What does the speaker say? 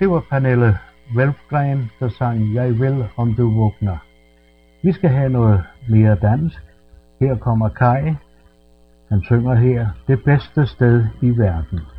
Det var Pernille Welfgren, der sang Jeg vil, om du vågner. Vi skal have noget mere dansk. Her kommer Kai. Han synger her: Det bedste sted i verden.